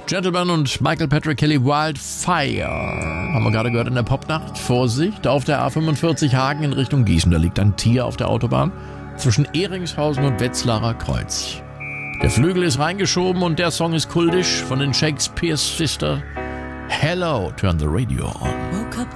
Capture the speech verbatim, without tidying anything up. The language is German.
Gentleman und Michael Patrick Kelly, Wildfire. Haben wir gerade gehört in der Popnacht. Vorsicht, auf der A fünfundvierzig Hagen in Richtung Gießen. Da liegt ein Tier auf der Autobahn zwischen Ehringshausen und Wetzlarer Kreuz. Der Flügel ist reingeschoben und der Song ist kultisch von den Shakespeare Sisters. Hello, turn the radio on.